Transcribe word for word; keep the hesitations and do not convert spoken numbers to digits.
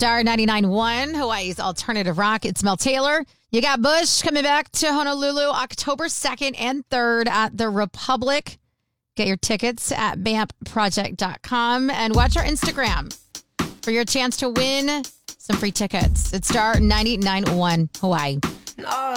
Star ninety-nine point one, Hawaii's alternative rock. It's Mel Taylor. You got Bush coming back to Honolulu October second and third at the Republic. Get your tickets at bamp project dot com and watch our Instagram for your chance to win some free tickets. It's Star ninety-nine point one Hawaii.